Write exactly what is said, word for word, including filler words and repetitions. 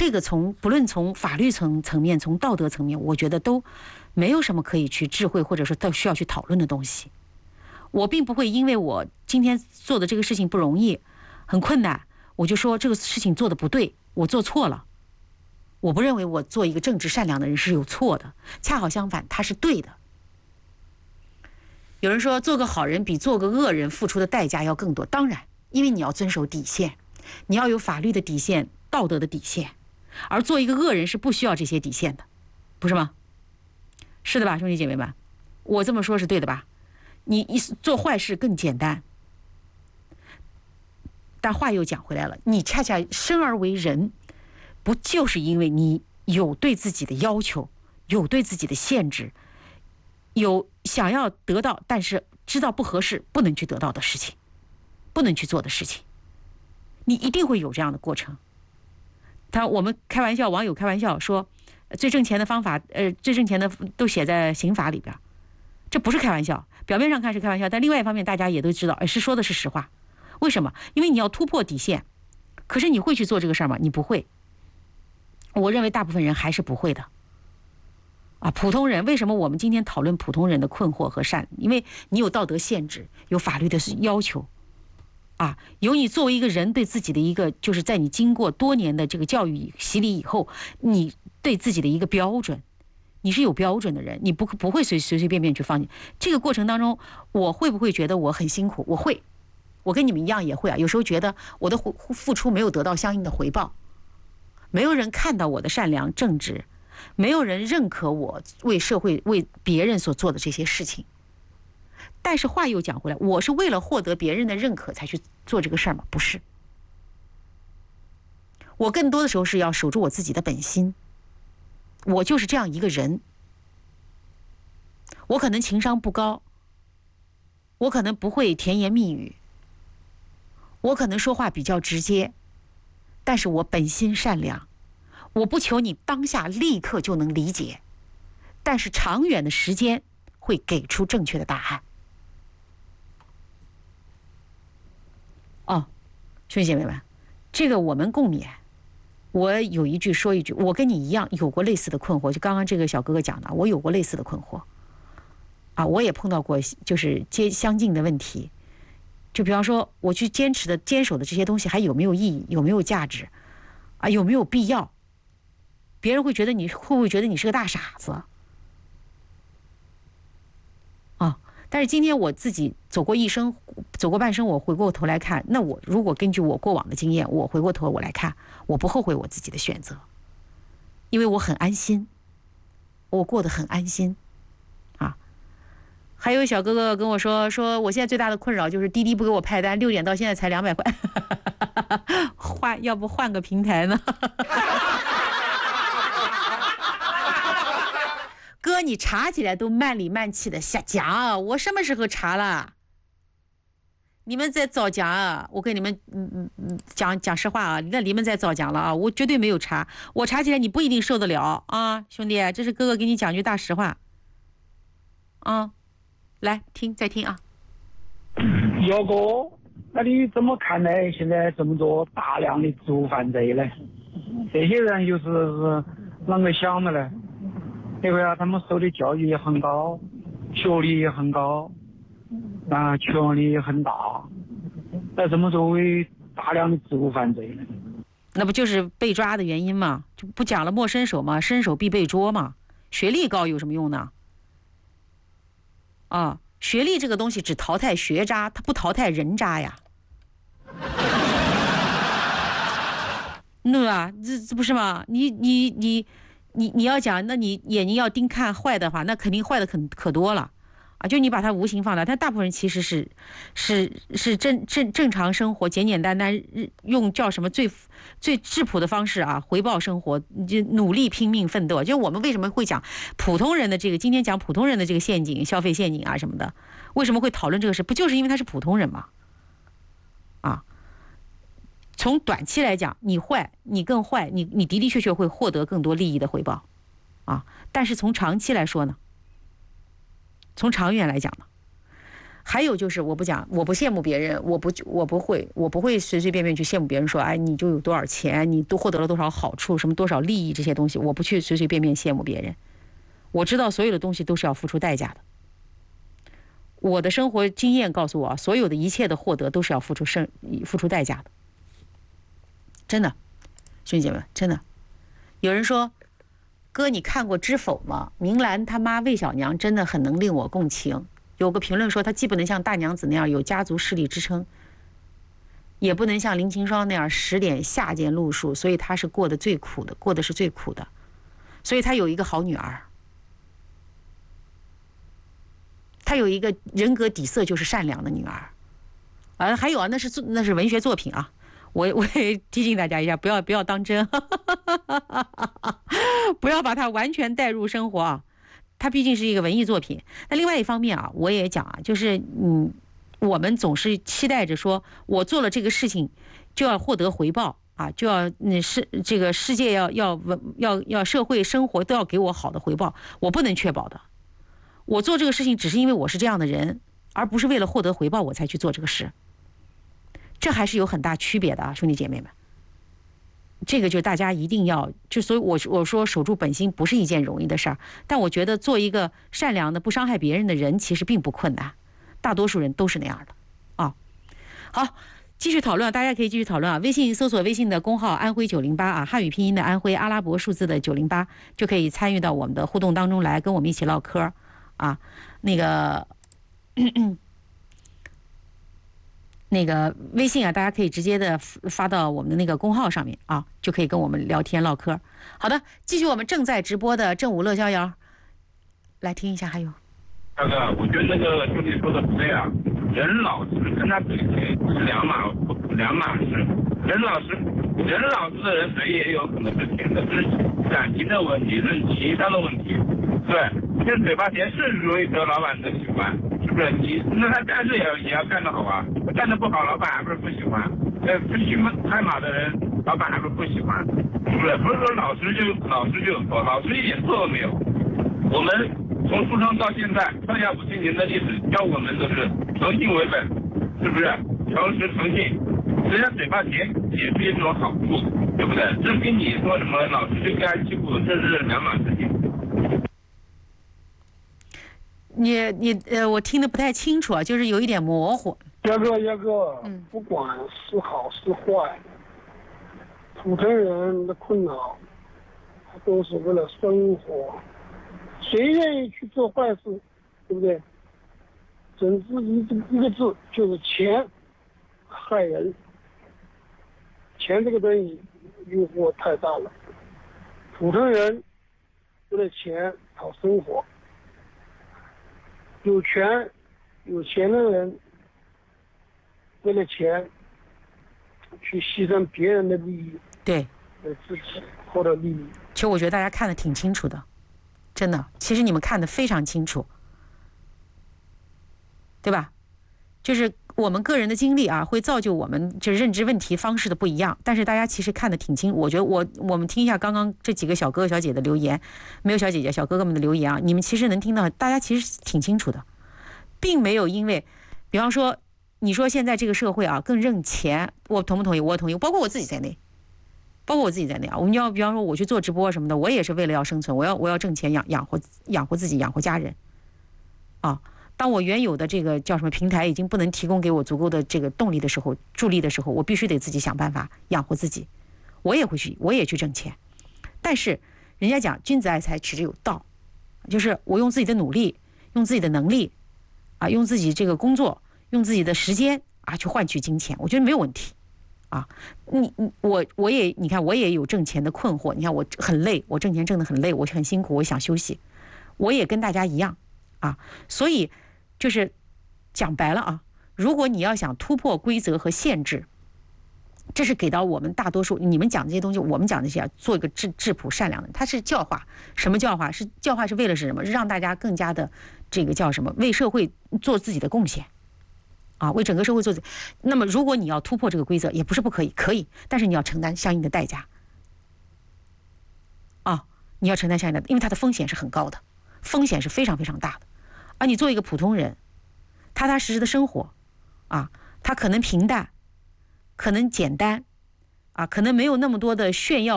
这个从不论从法律层层面，从道德层面，我觉得都没有什么可以去智慧或者说都需要去讨论的东西。我并不会因为我今天做的这个事情不容易，很困难，我就说这个事情做的不对，我做错了。我不认为我做一个正直善良的人是有错的，恰好相反，他是对的。有人说做个好人比做个恶人付出的代价要更多，当然，因为你要遵守底线，你要有法律的底线、道德的底线，而做一个恶人是不需要这些底线的，不是吗？是的吧，兄弟姐妹们，我这么说是对的吧？你一做坏事更简单，但话又讲回来了，你恰恰生而为人，不就是因为你有对自己的要求，有对自己的限制，有想要得到但是知道不合适不能去得到的事情，不能去做的事情，你一定会有这样的过程。他我们开玩笑，网友开玩笑说，最挣钱的方法，呃，最挣钱的都写在刑法里边，这不是开玩笑。表面上看是开玩笑，但另外一方面大家也都知道，哎，是说的是实话。为什么？因为你要突破底线，可是你会去做这个事儿吗？你不会。我认为大部分人还是不会的。啊，普通人为什么我们今天讨论普通人的困惑和善？因为你有道德限制，有法律的要求，啊，有你作为一个人对自己的一个，就是在你经过多年的这个教育洗礼以后，你对自己的一个标准。你是有标准的人，你不不会随随随便便去放弃。这个过程当中，我会不会觉得我很辛苦？我会，我跟你们一样也会啊。有时候觉得我的付出没有得到相应的回报，没有人看到我的善良正直，没有人认可我为社会为别人所做的这些事情。但是话又讲回来，我是为了获得别人的认可才去做这个事儿吗？不是，我更多的时候是要守住我自己的本心。我就是这样一个人，我可能情商不高，我可能不会甜言蜜语，我可能说话比较直接，但是我本心善良，我不求你当下立刻就能理解，但是长远的时间会给出正确的答案。哦，兄弟姐妹们，这个我们共勉。我有一句说一句，我跟你一样有过类似的困惑，就刚刚这个小哥哥讲的，我有过类似的困惑啊，我也碰到过就是接相近的问题。就比方说我去坚持的坚守的这些东西还有没有意义，有没有价值啊，有没有必要？别人会觉得你会不会觉得你是个大傻子啊？但是今天我自己走过一生，走过半生，我回过头来看，那我如果根据我过往的经验，我回过头我来看，我不后悔我自己的选择，因为我很安心，我过得很安心啊。还有小哥哥跟我说，说我现在最大的困扰就是滴滴不给我派单，六点到现在才两百块，换要不换个平台呢？哥，你查起来都慢里慢气的，瞎讲！我什么时候查了？你们在造假啊！我跟你们嗯嗯讲讲实话啊，那你们在造假了啊！我绝对没有查，我查起来你不一定受得了啊，兄弟，这是哥哥给你讲句大实话啊！来听，再听啊！ 姚哥，那你怎么看呢？现在这么多大量的职务犯罪呢？这些人又是啷个想的呢？因为啊，他们受的教育也很高，学历也很高，啊，权力也很大，那怎么作为大量的职务犯罪呢？ 那不就是被抓的原因吗？就不讲了，莫伸手嘛，伸手必被捉嘛。学历高有什么用呢？啊，学历这个东西只淘汰学渣，它不淘汰人渣呀。对吧？这这不是吗？你你你你你要讲，那你眼睛要盯看坏的话，那肯定坏的可可多了啊！就你把它无形放大，但大部分人其实是是是正正正常生活，简简单单用叫什么最最质朴的方式啊，回报生活，就努力拼命奋斗。就我们为什么会讲普通人的这个，今天讲普通人的这个陷阱、消费陷阱啊什么的，为什么会讨论这个事？不就是因为他是普通人吗？啊！从短期来讲，你坏，你更坏，你你的的确确会获得更多利益的回报，啊！但是从长期来说呢，从长远来讲呢， 还有就是，我不讲，我不羡慕别人，我不，我不会，我不会随随便便去羡慕别人说，哎，你就有多少钱，你都获得了多少好处，什么多少利益这些东西，我不去随随便便羡慕别人。我知道所有的东西都是要付出代价的。我的生活经验告诉我，所有的一切的获得都是要付出生付出代价的。真的，兄弟姐妹们，真的。有人说，哥，你看过《知否》吗？明兰他妈魏小娘真的很能令我共情。有个评论说，她既不能像大娘子那样有家族势力支撑，也不能像林晴霜那样使点下贱路数，所以她是过得最苦的，过的是最苦的。所以她有一个好女儿，她有一个人格底色就是善良的女儿。啊，还有啊，那是那是文学作品啊。我我也提醒大家一下，不要不要当真，不要把它完全带入生活啊。它毕竟是一个文艺作品。那另外一方面啊，我也讲啊，就是嗯，我们总是期待着说，我做了这个事情就要获得回报啊，就要那是这个世界要要要要社会生活都要给我好的回报，我不能确保的。我做这个事情只是因为我是这样的人，而不是为了获得回报我才去做这个事。这还是有很大区别的啊，兄弟姐妹们。这个就大家一定要，就所以我我说守住本心不是一件容易的事儿，但我觉得做一个善良的不伤害别人的人其实并不困难，大多数人都是那样的啊。好，继续讨论，大家可以继续讨论啊。微信搜索微信的公号安徽九零八啊，汉语拼音的安徽，阿拉伯数字的九零八，就可以参与到我们的互动当中来，跟我们一起唠嗑啊。那个。咳咳那个微信啊，大家可以直接的发到我们的那个公号上面啊，就可以跟我们聊天唠嗑。好的，继续我们正在直播的正午乐逍遥，来听一下。还有， 大哥，我觉得那个兄弟说的不对啊，人老实跟他嘴甜是两码两码事。人老实，人老实的人嘴也有可能是甜的，是感情的问题，是情商的问题。对，这嘴巴甜是容易得老板的喜欢。是不是你那他干事也也要干得好啊？干得不好，老板还不是不喜欢？呃，不喜欢拍马的人，老板还不是不喜欢？是不是？不是说老实就老实就有错，老实一点错都没有。我们从出生到现在，上下五千年的历史教我们都是诚信为本，是不是？诚实诚信，人家嘴巴甜也是一种好处，对不对？这跟你说什么老实就该欺负，这是两码事情。 你你呃，我听得不太清楚啊，就是有一点模糊。 亚哥，亚哥， 嗯， 不管是好是坏，普通人的困扰，他都是为了生活。谁愿意去做坏事，对不对？整治一个一个字就是钱，害人。钱这个东西诱惑太大了，普通人为了钱讨生活。有权有钱的人为了钱去牺牲别人的利益， 对， 为自己获得利益。 其实我觉得大家看得挺清楚的，真的，其实你们看得非常清楚，对吧？就是我们个人的经历啊，会造就我们就是认知问题方式的不一样，但是大家其实看得挺清。我觉得我我们听一下刚刚这几个小哥哥小姐的留言，没有小姐姐小哥哥们的留言啊，你们其实能听到，大家其实挺清楚的，并没有因为，比方说你说现在这个社会啊更认钱，我同不同意？我同意，包括我自己在内，包括我自己在内啊。我们要比方说我去做直播什么的，我也是为了要生存，我要我要挣钱养养活养活自己，养活家人，啊。当我原有的这个叫什么平台已经不能提供给我足够的这个动力的时候，助力的时候，我必须得自己想办法养活自己。我也会去，我也去挣钱。但是人家讲君子爱财，取之有道，就是我用自己的努力，用自己的能力，啊，用自己这个工作，用自己的时间啊，去换取金钱，我觉得没有问题。啊，你你我我也你看，我也有挣钱的困惑。你看我很累，我挣钱挣得很累，我很辛苦，我想休息。我也跟大家一样啊，所以。就是讲白了啊，如果你要想突破规则和限制，这是给到我们大多数你们讲这些东西，我们讲这些啊，做一个质质朴善良的，它是教化。什么教化？是教化是为了是什么？让大家更加的这个叫什么？为社会做自己的贡献啊，为整个社会做自己。那么如果你要突破这个规则，也不是不可以，可以，但是你要承担相应的代价啊，你要承担相应的，因为它的风险是很高的，风险是非常非常大的。而你做一个普通人， 踏踏实实的生活，啊，他可能平淡，可能简单，啊，可能没有那么多的炫耀。